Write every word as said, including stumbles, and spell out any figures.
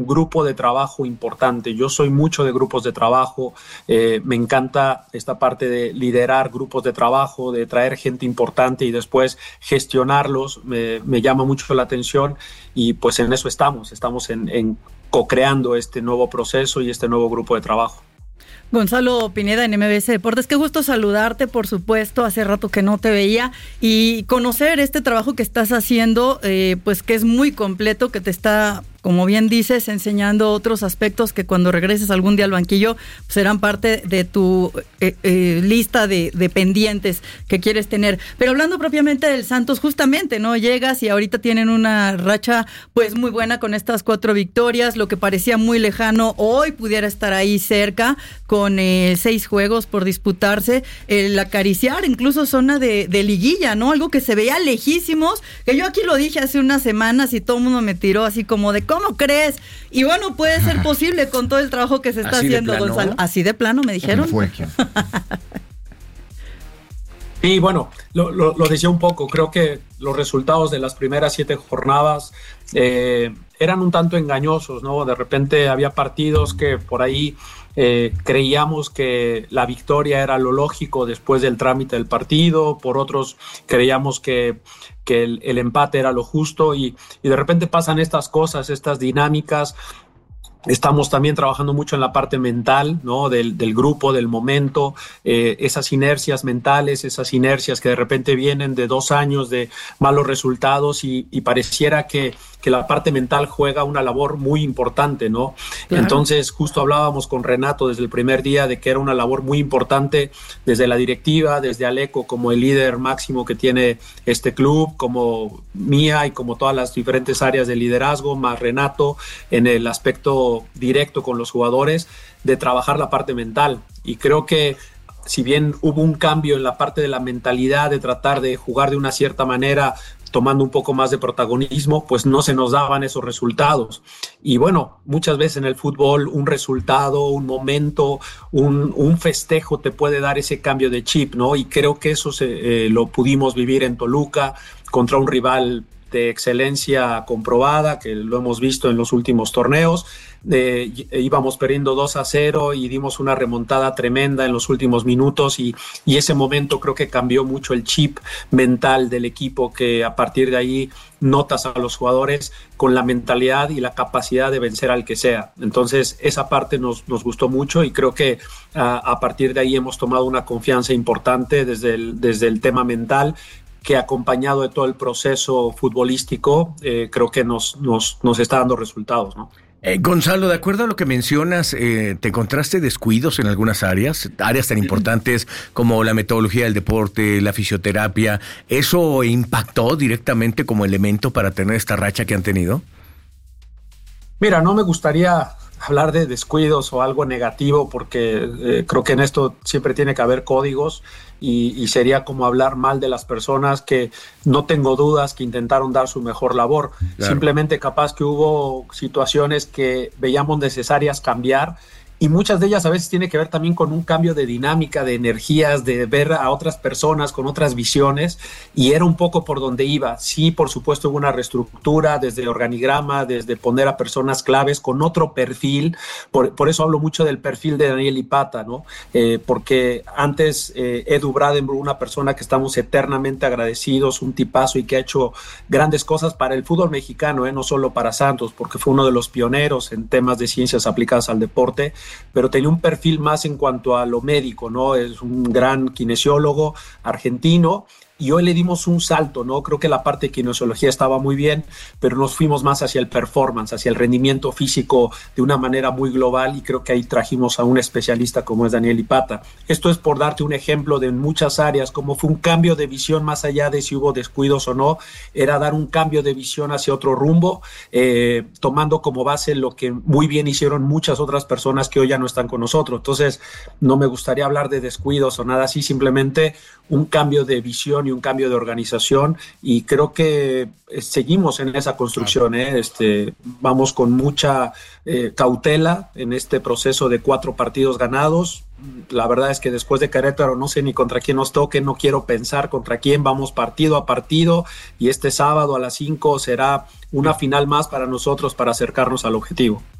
grupo de trabajo importante. Yo soy mucho de grupos de trabajo, eh, me encanta esta parte de liderar grupos de trabajo, de traer gente importante y después gestionarlos, me, me llama mucho la atención y pues en eso estamos, estamos en, en co-creando este nuevo proceso y este nuevo grupo de trabajo. Gonzalo Pineda en M B S Deportes, qué gusto saludarte, por supuesto, hace rato que no te veía y conocer este trabajo que estás haciendo, eh, pues que es muy completo, que te está, como bien dices, enseñando otros aspectos que cuando regreses algún día al banquillo pues serán parte de tu eh, eh, lista de, de pendientes que quieres tener. Pero hablando propiamente del Santos, justamente, ¿no? Llegas y ahorita tienen una racha pues muy buena con estas cuatro victorias, lo que parecía muy lejano, hoy pudiera estar ahí cerca con eh, seis juegos por disputarse, el acariciar incluso zona de, de liguilla, ¿no? Algo que se veía lejísimos, que yo aquí lo dije hace unas semanas y todo el mundo me tiró así como de ¿cómo crees? Y bueno, puede ser posible con todo el trabajo que se está ¿Así haciendo, Gonzalo. Así de plano, me dijeron. ¿Quién fue? Y bueno, lo, lo, lo decía un poco, creo que los resultados de las primeras siete jornadas eh, eran un tanto engañosos, ¿no? De repente había partidos que por ahí eh, creíamos que la victoria era lo lógico después del trámite del partido, por otros creíamos que, que el, el empate era lo justo y, y de repente pasan estas cosas, estas dinámicas. Estamos también trabajando mucho en la parte mental, ¿no? Del, del grupo, del momento, eh, esas inercias mentales, esas inercias que de repente vienen de dos años de malos resultados y, y pareciera que, que la parte mental juega una labor muy importante, ¿no? Claro. Entonces, justo hablábamos con Renato desde el primer día de que era una labor muy importante desde la directiva, desde Aleco como el líder máximo que tiene este club, como Mía y como todas las diferentes áreas de liderazgo, más Renato en el aspecto directo con los jugadores, de trabajar la parte mental. Y creo que si bien hubo un cambio en la parte de la mentalidad, de tratar de jugar de una cierta manera, tomando un poco más de protagonismo, pues no se nos daban esos resultados. Y bueno, muchas veces en el fútbol un resultado, un momento, un, un festejo te puede dar ese cambio de chip, ¿no? Y creo que eso se, eh, lo pudimos vivir en Toluca contra un rival de excelencia comprobada, que lo hemos visto en los últimos torneos. Eh, íbamos perdiendo dos a cero y dimos una remontada tremenda en los últimos minutos y, y ese momento creo que cambió mucho el chip mental del equipo, que a partir de ahí notas a los jugadores con la mentalidad y la capacidad de vencer al que sea. Entonces esa parte nos, nos gustó mucho y creo que a, a partir de ahí hemos tomado una confianza importante desde el, desde el tema mental, que acompañado de todo el proceso futbolístico, eh, creo que nos, nos, nos está dando resultados, ¿no? Eh, Gonzalo, de acuerdo a lo que mencionas, eh, ¿te encontraste descuidos en algunas áreas? Áreas tan importantes como la metodología del deporte, la fisioterapia. ¿Eso impactó directamente como elemento para tener esta racha que han tenido? Mira, no me gustaría hablar de descuidos o algo negativo porque eh, creo que en esto siempre tiene que haber códigos y, y sería como hablar mal de las personas que no tengo dudas que intentaron dar su mejor labor. Claro. Simplemente capaz que hubo situaciones que veíamos necesarias cambiar y muchas de ellas a veces tiene que ver también con un cambio de dinámica, de energías, de ver a otras personas con otras visiones y era un poco por donde iba. Sí, por supuesto hubo una reestructura desde el organigrama, desde poner a personas claves con otro perfil, por, por eso hablo mucho del perfil de Daniel Ipata, ¿no? Eh, porque antes eh, Edu Bradenburg, una persona que estamos eternamente agradecidos, un tipazo y que ha hecho grandes cosas para el fútbol mexicano, ¿eh? No solo para Santos, porque fue uno de los pioneros en temas de ciencias aplicadas al deporte, pero tenía un perfil más en cuanto a lo médico, ¿no? Es un gran kinesiólogo argentino y hoy le dimos un salto, ¿no? Creo que la parte de kinesiología estaba muy bien, pero nos fuimos más hacia el performance, hacia el rendimiento físico de una manera muy global y creo que ahí trajimos a un especialista como es Daniel Ipata. Esto es por darte un ejemplo de muchas áreas, como fue un cambio de visión más allá de si hubo descuidos o no, era dar un cambio de visión hacia otro rumbo, eh, tomando como base lo que muy bien hicieron muchas otras personas que hoy ya no están con nosotros. Entonces, no me gustaría hablar de descuidos o nada así, simplemente un cambio de visión y cambio, un cambio de organización, y creo que seguimos en esa construcción. ¿eh? Este, vamos con mucha eh, cautela en este proceso de cuatro partidos ganados. La verdad es que después de Querétaro no sé ni contra quién nos toque, no quiero pensar contra quién, vamos partido a partido, y este sábado a las cinco será una final más para nosotros para acercarnos al objetivo.